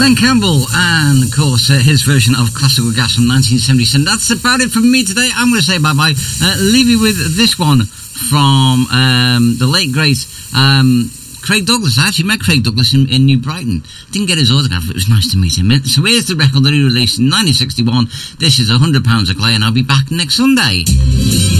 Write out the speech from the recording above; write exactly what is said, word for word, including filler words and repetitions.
Glenn Campbell, and of course uh, his version of Classical Gas from nineteen seventy-seven. That's about it from me today. I'm going to say bye-bye. Uh, leave you with this one from um, the late great um, Craig Douglas. I actually met Craig Douglas in, in New Brighton. Didn't get his autograph, but it was nice to meet him. So here's the record that he released in nineteen sixty-one. This is one hundred pounds of Clay, and I'll be back next Sunday.